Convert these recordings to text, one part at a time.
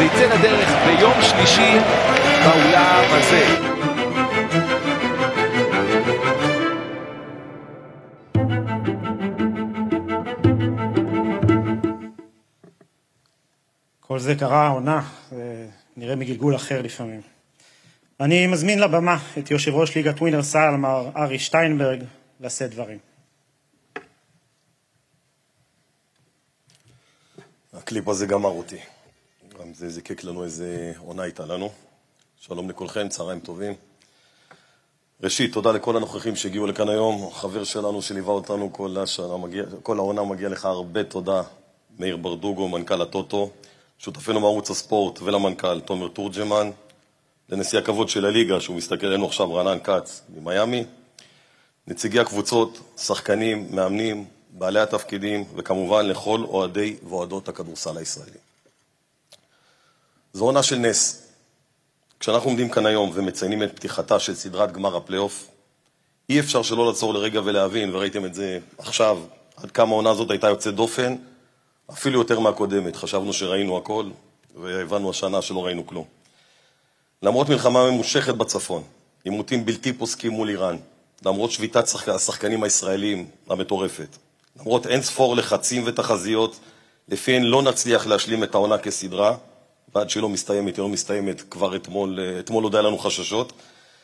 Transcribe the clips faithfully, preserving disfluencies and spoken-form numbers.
זה יצא לדרך ביום שלישי באולם הזה. כל זה קרה, עונה, נראה מגלגול אחר לפעמים. אני מזמין לבמה את יושב ראש ליגת ווינרסל, מר ארי שטיינברג, לשאת דברים. הקליפ הזה גמר אותי. גם זה זיקק לנו איזה עונה איתה לנו. שלום לכולכם, צהריים טובים. ראשית, תודה לכל הנוכחים שהגיעו לכאן היום. חבר שלנו שליווה אותנו כל השנה, מגיע, כל העונה מגיע לך הרבה תודה. מאיר ברדוגו, מנכ"ל הטוטו, שותפנו מערוץ הספורט ולמנכ"ל תומר תורג'מן, לנשיא הכבוד של הליגה, שהוא מסתכל עלינו עכשיו, רענן כץ ממיימי, נציגי הקבוצות, שחקנים, מאמנים, בעלי התפקידים, וכמובן לכל אוהדי ואוהדות הכדורסל הישראלי. זו עונה של נס. כשאנחנו עומדים כאן היום ומציינים את פתיחתה של סדרת גמר הפלייאוף, אי אפשר שלא לעצור לרגע ולהבין, וראיתם את זה עכשיו, עד כמה העונה הזאת הייתה יוצאת דופן, אפילו יותר מהקודמת. חשבנו שראינו הכל, והבנו השנה שלא ראינו כלום. למרות מלחמה ממושכת בצפון, עימותים בלתי פוסקים מול איראן, למרות שביתת השחקנים הישראלים המטורפת, למרות אין ספור לחצים ותחזיות, לפיהן לא נצליח להשלים את העונה כסדרה, ועד שלא מסתיימת, היא לא מסתיימת, כבר אתמול, אתמול עוד היה לנו חששות.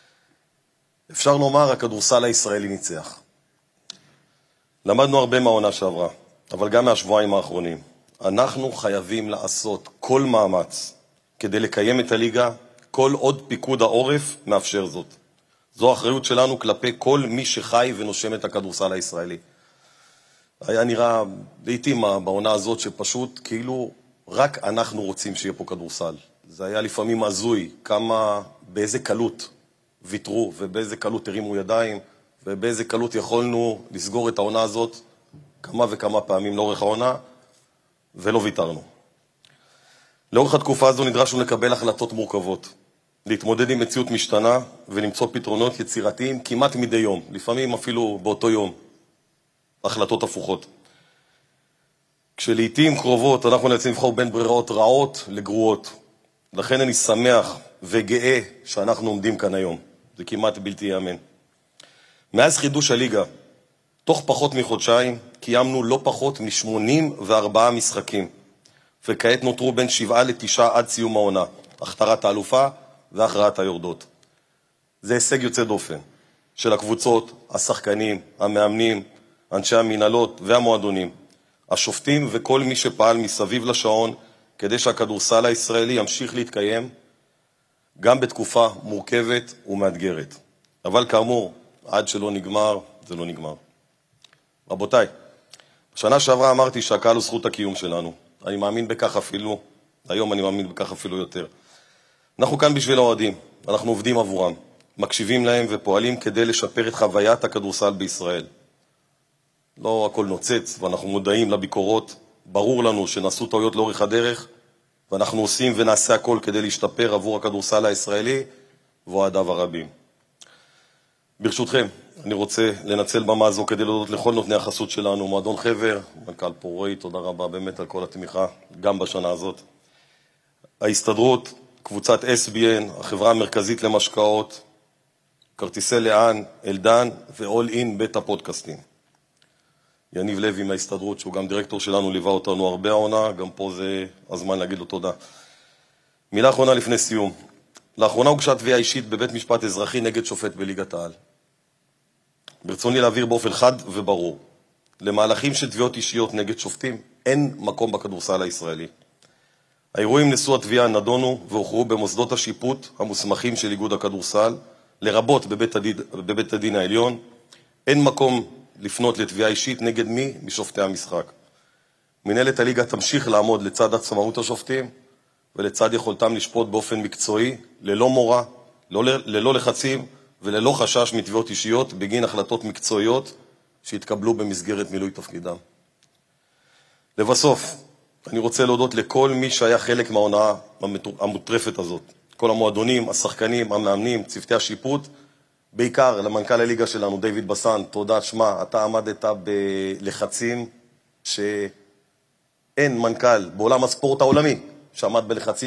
אפשר לומר, הכדורסל הישראלי ניצח. למדנו הרבה מהעונה שעברה, אבל גם מהשבועיים האחרונים. אנחנו חייבים לעשות כל מאמץ כדי לקיים את הליגה, כל עוד פיקוד העורף מאפשר זאת. זו האחריות שלנו כלפי כל מי שחי ונושם את הכדורסל הישראלי. היה נראה לעתים בעונה הזאת שפשוט כאילו רק אנחנו רוצים שיהיה פה כדורסל. זה היה לפעמים הזוי, כמה, באיזה קלות ויתרו ובאיזה קלות הרימו ידיים, ובאיזה קלות יכולנו לסגור את העונה הזאת כמה וכמה פעמים לאורך העונה, ולא ויתרנו. לאורך התקופה הזו נדרשנו לקבל החלטות מורכבות, להתמודד עם מציאות משתנה ולמצוא פתרונות יצירתיים כמעט מדי יום, לפעמים אפילו באותו יום, החלטות הפוכות. כשלעיתים קרובות אנחנו נאלצים לבחור בין ברירות רעות לגרועות. לכן אני שמח וגאה שאנחנו עומדים כאן היום. זה כמעט בלתי ייאמן. מאז חידוש הליגה, תוך פחות מחודשיים, קיימנו לא פחות מ-שמונים וארבעה משחקים, וכעת נותרו בין שבעה לתשעה עד סיום העונה, הכתרת האלופה והכרעת היורדות. זה הישג יוצא דופן של הקבוצות, השחקנים, המאמנים, אנשי המנהלות והמועדונים, השופטים וכל מי שפעל מסביב לשעון, כדי שהכדורסל הישראלי ימשיך להתקיים, גם בתקופה מורכבת ומאתגרת. אבל כאמור, עד שלא נגמר, זה לא נגמר. רבותיי, בשנה שעברה אמרתי שהקהל הוא זכות הקיום שלנו. אני מאמין בכך אפילו, היום אני מאמין בכך אפילו יותר. אנחנו כאן בשביל האוהדים, אנחנו עובדים עבורם, מקשיבים להם ופועלים כדי לשפר את חוויית הכדורסל בישראל. לא הכל נוצץ, ואנחנו מודעים לביקורות. ברור לנו שנעשו טעויות לאורך הדרך, ואנחנו עושים ונעשה הכל כדי להשתפר עבור הכדורסל הישראלי ואוהדיו הרבים. ברשותכם, אני רוצה לנצל במה זו כדי להודות לכל נותני החסות שלנו, מועדון חבר, מנכ"ל פורוי, תודה רבה באמת על כל התמיכה, גם בשנה הזאת. ההסתדרות, קבוצת אס בי אן, החברה המרכזית למשקאות, כרטיסי לאן, אלדן ואול אין בית הפודקאסטים. יניב לוי מההסתדרות, שהוא גם דירקטור שלנו, ליווה אותנו הרבה העונה, גם פה זה הזמן להגיד לו תודה. מילה אחרונה לפני סיום. לאחרונה הוגשה תביעה אישית בבית משפט אזרחי נגד שופט בליגת העל. ברצוני להעביר באופן חד וברור. למהלכים של תביעות אישיות נגד שופטים אין מקום בכדורסל הישראלי. האירועים נשוא התביעה נדונו והוכרו במוסדות השיפוט המוסמכים של איגוד הכדורסל, לרבות בבית הדין, בבית הדין העליון. אין מקום לפנות לתביעה אישית נגד מי משופטי המשחק. מנהלת הליגה תמשיך לעמוד לצד עצמאות השופטים ולצד יכולתם לשפוט באופן מקצועי, ללא מורא, לא, ללא לחצים וללא חשש מתביעות אישיות בגין החלטות מקצועיות שהתקבלו במסגרת מילוי תפקידם. לבסוף, אני רוצה להודות לכל מי שהיה חלק מההונאה המוטרפת הזאת. כל המועדונים, השחקנים, המאמנים, צוותי השיפוט, בעיקר למנכ"ל הליגה שלנו, דיוויד בסן, תודה, שמה, אתה עמדת בלחצים שאין מנכ"ל בעולם הספורט העולמי שעמד בלחצים